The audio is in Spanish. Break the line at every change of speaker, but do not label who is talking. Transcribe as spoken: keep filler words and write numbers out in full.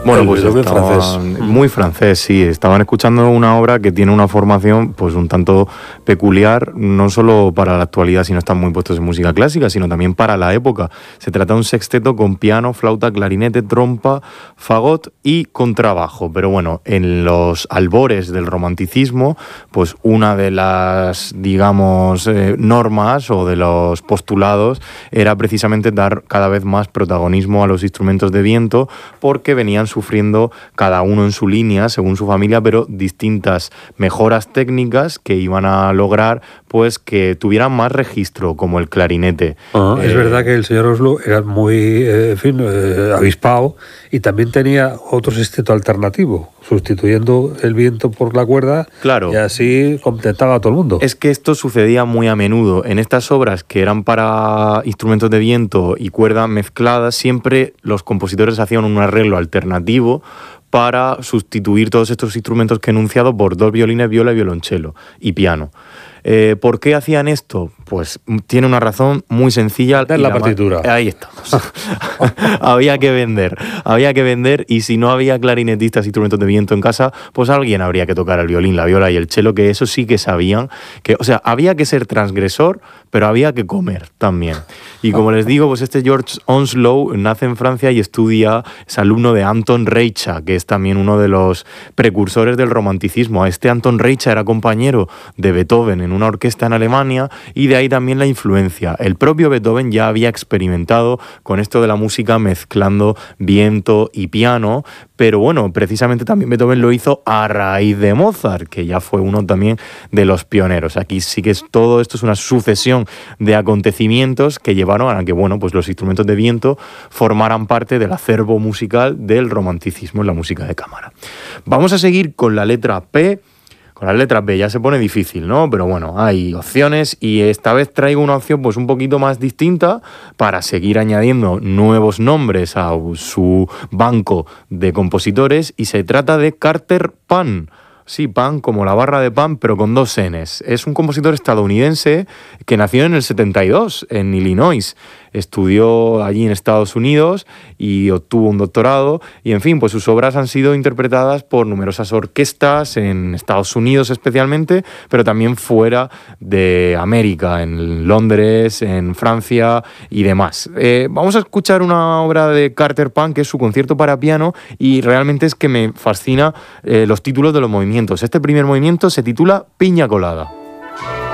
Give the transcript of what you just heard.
Bueno,
el
pues
Beethoven
estaban,
francés.
muy francés, sí. Estaban escuchando una obra que tiene una formación pues un tanto peculiar, no solo para la actualidad, sino están muy puestos en música clásica, sino también para la época. Se trata de un sexteto con piano, flauta, clarinete, trompa, fagot y contrabajo. Pero bueno, en los albores del romanticismo, pues una de las, digamos, eh, normas o de los postulados era precisamente dar cada vez más protagonismo a los instrumentos de viento, porque venían sufriendo cada uno en su línea, según su familia, pero distintas mejoras técnicas que iban a lograr pues que tuvieran más registro, como el clarinete.
Ah,
Eh,
es verdad que el señor Oslo era muy, eh, en fin, eh, avispado, y también tenía otro sexteto alternativo, sustituyendo el viento por la cuerda,
Claro.
y así contentaba a todo el mundo.
Es que esto sucedía muy a menudo. En estas obras que eran para instrumentos de viento y cuerda mezcladas, siempre los compositores hacían un arreglo alternativo para sustituir todos estos instrumentos que he enunciado por dos violines, viola y violonchelo y piano. Eh, ¿Por qué hacían esto? Pues tiene una razón muy sencilla.
Dar
y
la
la
partitura.
Ma- Ahí estamos. Había que vender, había que vender, y si no había clarinetistas, instrumentos de viento en casa, pues alguien habría que tocar el violín, la viola y el cello, que eso sí que sabían. Que, o sea, había que ser transgresor, pero había que comer también. Y como les digo, pues este George Onslow nace en Francia y estudia, es alumno de Anton Reicha, que es también uno de los precursores del romanticismo. Este Anton Reicha era compañero de Beethoven en una orquesta en Alemania, y de ahí también la influencia. El propio Beethoven ya había experimentado con esto de la música mezclando viento y piano, pero bueno, precisamente también Beethoven lo hizo a raíz de Mozart, que ya fue uno también de los pioneros. Aquí sí que es, todo esto es una sucesión de acontecimientos que llevaron a que, bueno, pues los instrumentos de viento formaran parte del acervo musical del romanticismo en la música de cámara. Vamos a seguir con la letra P. Con las letras B ya se pone difícil, ¿no? Pero bueno, hay opciones, y esta vez traigo una opción pues un poquito más distinta para seguir añadiendo nuevos nombres a su banco de compositores, y se trata de Carter Pan. Sí, pan como la barra de pan, pero con dos Ns. Es un compositor estadounidense que nació en el setenta y dos en Illinois. Estudió allí en Estados Unidos y obtuvo un doctorado. Y en fin, pues sus obras han sido interpretadas por numerosas orquestas en Estados Unidos especialmente, pero también fuera de América, en Londres, en Francia y demás. Eh, vamos a escuchar una obra de Carter Pan, que es su concierto para piano, y realmente es que me fascina eh, los títulos de los movimientos. Este primer movimiento se titula Piña Colada.